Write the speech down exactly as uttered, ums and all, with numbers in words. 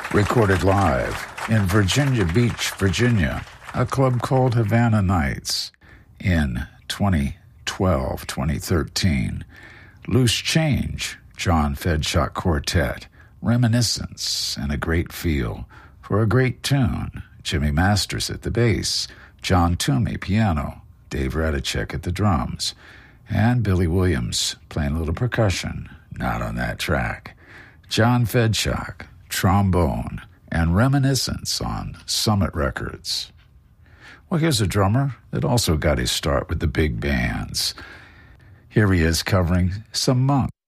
Recorded live in Virginia Beach, Virginia, a club called Havana Nights in twenty twelve, twenty thirteen. Loose Change, John Fedshot Quartet, Reminiscence, and a great feel for a great tune. Jimmy Masters at the bass, John Toomey piano, Dave Radicek at the drums, and Billy Williams playing a little percussion, not on that track. John Fedshot, trombone, and Reminiscence on Summit Records. Well, here's a drummer that also got his start with the big bands. Here he is covering some Monk.